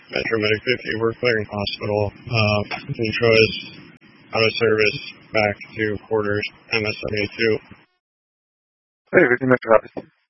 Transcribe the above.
Metro Medic 50, we're clearing hospital. Intro is out of service, back to quarters, MS-72. Hey, everything Metro Office.